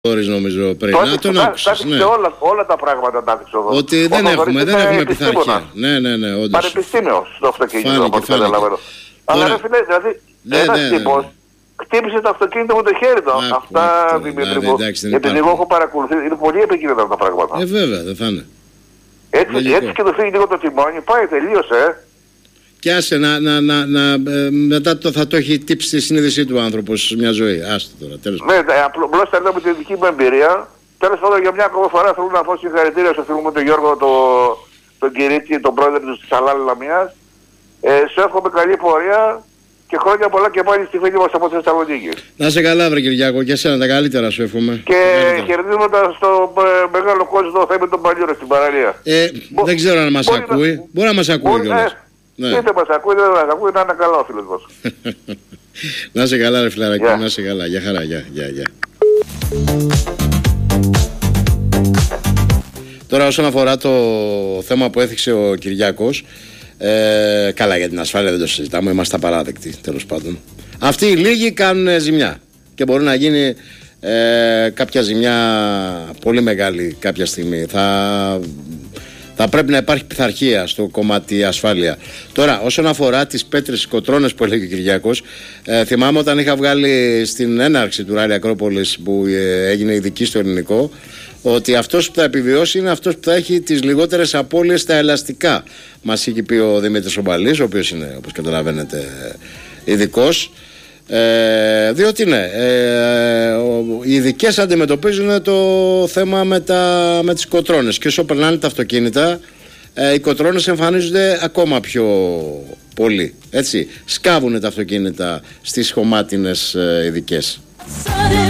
νομίζω πριν. Να τον άκουσες, ναι. όλα τα πράγματα τα άκουσα. Ότι δεν έχουμε πειθαρχία. Ναι, όντως. Πανεπιστήμιος το αυτοκίνητο, όπως καταλαβαίνω. Αλλά ρε φίλε, δηλαδή, ένας τύπος χτύπησε το αυτοκίνητο με το χέρι του. Αυτά, Δημήτρη μου, επειδή εγώ έχω παρακολουθήσει, είναι πολύ επικίνδυνα τα πράγματα. Βέβαια, δεν θα είναι. Έτσι και το φύγει λίγο το τιμόνι, πάει, τελείωσε. Και άσε μετά θα το έχει τύψει στη συνείδησή του άνθρωπος μια ζωή. Άστο τώρα, τέλος πάντων. Ναι, απλώς τα λέω με τη δική μου εμπειρία. Τέλος πάντων, για μια ακόμα φορά θέλω να πω συγχαρητήρια στο φίλο μου τον Γιώργο, τον Κυρίτσι, τον πρόεδρο της Αλάλ Λαμίας. Σου εύχομαι καλή πορεία και χρόνια πολλά και πάλι στη φίλη μας από τη Θεσσαλονίκη. Να σε καλά, βρε Κυριάκο, και εσένα τα καλύτερα σου εύχομαι. Και χαιρετίζοντας στο μεγάλο κόσμο θα είμαι τον Παλιούρο στην παραλία. Δεν ξέρω αν μας ακούει. Μπορεί να μας ακούει κιόλας. Δεν μας ακούει, δεν μας ακούει, να είναι καλά ο φίλος μας. Να σε καλά ρε φιλαράκι, να σε καλά, για χαρά, γεια. Τώρα όσον αφορά το θέμα που έθιξε ο Κυριάκος, καλά για την ασφάλεια δεν το συζητάμε, είμαστε απαράδεκτοι τέλος πάντων. Αυτοί οι λίγοι κάνουν ζημιά και μπορεί να γίνει κάποια ζημιά πολύ μεγάλη κάποια στιγμή. Θα πρέπει να υπάρχει πειθαρχία στο κομμάτι ασφάλεια. Τώρα, όσον αφορά τις πέτρες κοτρώνες που έλεγε ο Κυριάκος, θυμάμαι όταν είχα βγάλει στην έναρξη του Ράλι Ακρόπολης που έγινε ειδική στο ελληνικό, ότι αυτός που θα επιβιώσει είναι αυτός που θα έχει τις λιγότερες απώλειες στα ελαστικά. Μας είχε πει ο Δημήτρης Ομπαλής, ο οποίος είναι, όπως καταλαβαίνετε, ειδικός. Διότι ναι, οι ειδικές αντιμετωπίζουν το θέμα με τις κοτρώνες και όσο περνάνε τα αυτοκίνητα οι κοτρώνες εμφανίζονται ακόμα πιο πολύ, έτσι, σκάβουν τα αυτοκίνητα στις χωμάτινες ειδικές.